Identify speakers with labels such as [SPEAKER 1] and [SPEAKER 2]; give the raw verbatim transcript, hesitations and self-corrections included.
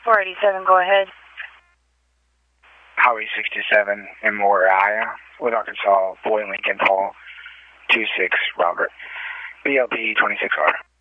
[SPEAKER 1] four eighty-seven, go ahead.
[SPEAKER 2] Highway sixty-seven in Moriah, with Arkansas, Boy Lincoln Hall, two six Robert. B L P twenty-six R.